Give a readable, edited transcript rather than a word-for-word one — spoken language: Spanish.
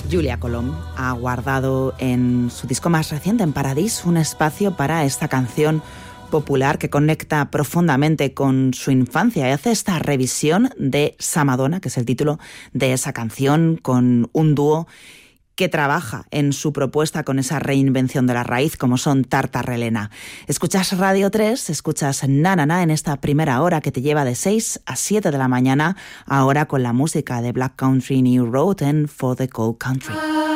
Julia Colom ha guardado en su disco más reciente, en Paradís, un espacio para esta canción popular que conecta profundamente con su infancia y hace esta revisión de Samadona, que es el título de esa canción, con un dúo que trabaja en su propuesta con esa reinvención de la raíz, como son Tartarrelena. Escuchas Radio 3, escuchas Na Na Na en esta primera hora que te lleva de 6 a 7 de la mañana, ahora con la música de Black Country New Road en For the Cold Country.